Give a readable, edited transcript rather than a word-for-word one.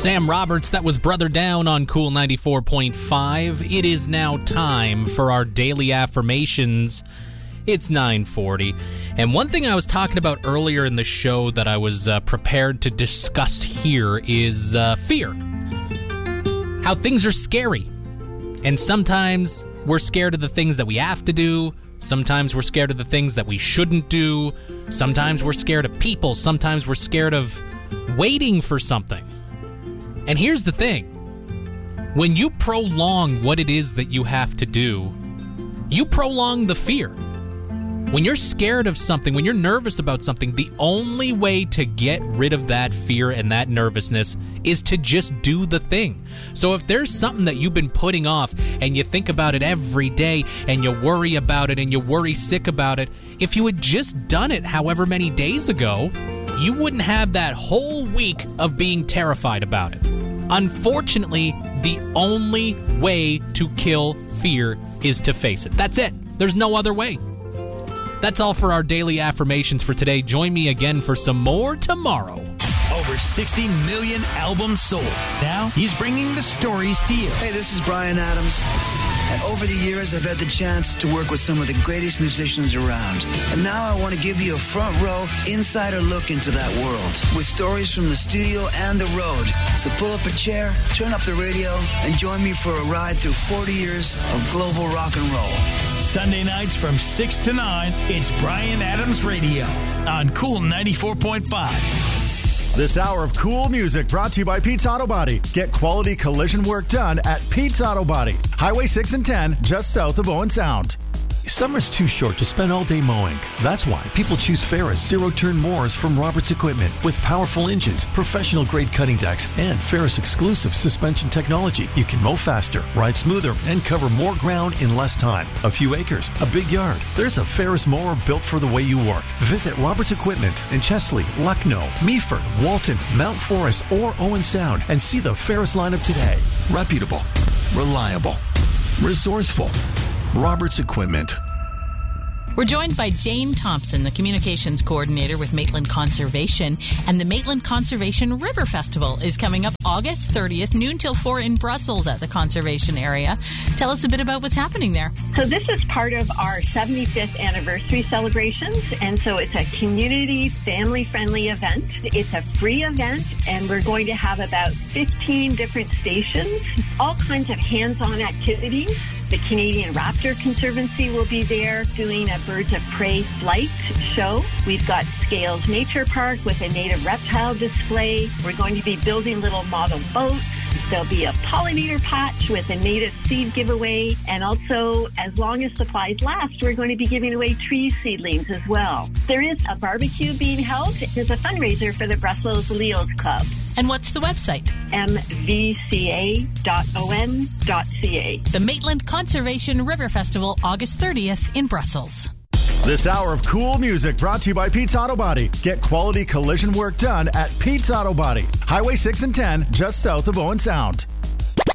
Sam Roberts, that was Brother Down on Cool 94.5. It is now time for our daily affirmations. It's 9:40. And one thing I was talking about earlier in the show that I was prepared to discuss here is fear. How things are scary. And sometimes we're scared of the things that we have to do. Sometimes we're scared of the things that we shouldn't do. Sometimes we're scared of people. Sometimes we're scared of waiting for something. And here's the thing. When you prolong what it is that you have to do, you prolong the fear. When you're scared of something, when you're nervous about something, the only way to get rid of that fear and that nervousness is to just do the thing. So if there's something that you've been putting off and you think about it every day and you worry about it and you worry sick about it, if you had just done it however many days ago, you wouldn't have that whole week of being terrified about it. Unfortunately, the only way to kill fear is to face it. That's it. There's no other way. That's all for our daily affirmations for today. Join me again for some more tomorrow. Over 60 million albums sold. Now he's bringing the stories to you. Hey, this is Bryan Adams. And over the years, I've had the chance to work with some of the greatest musicians around. And now I want to give you a front row, insider look into that world with stories from the studio and the road. So pull up a chair, turn up the radio, and join me for a ride through 40 years of global rock and roll. Sunday nights from 6 to 9, it's Bryan Adams Radio on Cool 94.5. This hour of cool music brought to you by Pete's Auto Body. Get quality collision work done at Pete's Auto Body. Highway 6 and 10, just south of Owen Sound. Summer's too short to spend all day mowing. That's why people choose Ferris zero-turn mowers from Roberts Equipment. With powerful engines, professional-grade cutting decks, and Ferris exclusive suspension technology, you can mow faster, ride smoother, and cover more ground in less time. A few acres, a big yard. There's a Ferris mower built for the way you work. Visit Roberts Equipment in Chesley, Lucknow, Meaford, Walton, Mount Forest, or Owen Sound and see the Ferris lineup today. Reputable, reliable, resourceful. Roberts Equipment. We're joined by Jane Thompson, the communications coordinator with Maitland Conservation, and the Maitland Conservation River Festival is coming up August 30th, noon till 4 in Brussels at the conservation area. Tell us a bit about what's happening there. So this is part of our 75th anniversary celebrations, and so it's a community, family-friendly event. It's a free event, and we're going to have about 15 different stations, all kinds of hands-on activities. The Canadian Raptor Conservancy will be there doing a Birds of Prey flight show. We've got Scales Nature Park with a native reptile display. We're going to be building little model boats. There'll be a pollinator patch with a native seed giveaway. And also, as long as supplies last, we're going to be giving away tree seedlings as well. There is a barbecue being held. There's a fundraiser for the Brussels Leos Club. And what's the website? mvca.on.ca. The Maitland Conservation River Festival, August 30th in Brussels. This hour of cool music brought to you by Pete's Auto Body. Get quality collision work done at Pete's Auto Body. Highway 6 and 10, just south of Owen Sound.